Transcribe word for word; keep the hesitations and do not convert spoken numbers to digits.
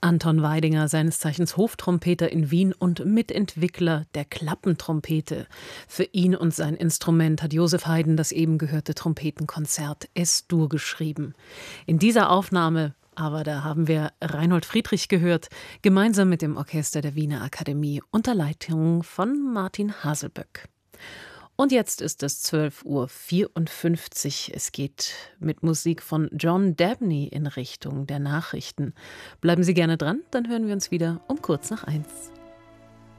Anton Weidinger, seines Zeichens Hoftrompeter in Wien und Mitentwickler der Klappentrompete. Für ihn und sein Instrument hat Joseph Haydn das eben gehörte Trompetenkonzert Es-Dur geschrieben. In dieser Aufnahme aber, da haben wir Reinhold Friedrich gehört, gemeinsam mit dem Orchester der Wiener Akademie unter Leitung von Martin Haselböck. Und jetzt ist es zwölf Uhr vierundfünfzig. Es geht mit Musik von John Dabney in Richtung der Nachrichten. Bleiben Sie gerne dran, dann hören wir uns wieder um kurz nach eins.